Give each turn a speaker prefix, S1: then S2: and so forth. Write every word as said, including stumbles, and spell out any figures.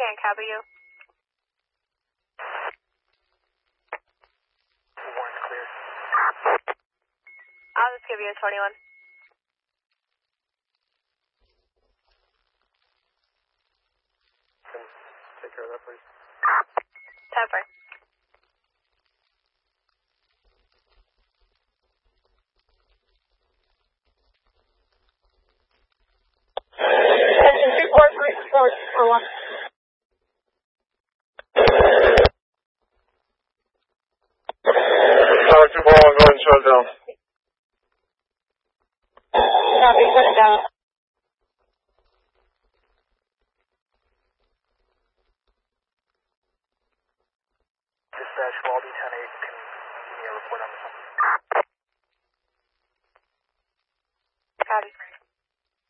S1: can't copy you.
S2: Warren's clear.
S1: I'll just give you a twenty-one.
S2: Can take care of that, please.
S1: ten four.
S3: two four three four four one.
S2: Tower two four one, go ahead and shut it down.
S3: Copy, shut it down.
S2: Dispatch, Waldy ten eight, can give me a report on this one.
S1: Copy.